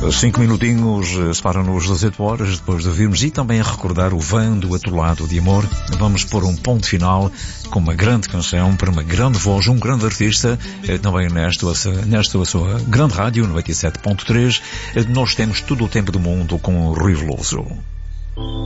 5 minutinhos separam-nos das 8 horas depois de ouvirmos e também a recordar o Van do Atolado de Amor. Vamos pôr um ponto final com uma grande canção para uma grande voz, um grande artista, também nesta sua grande rádio, 97.3. Nós temos todo o tempo do mundo com o Rui Veloso.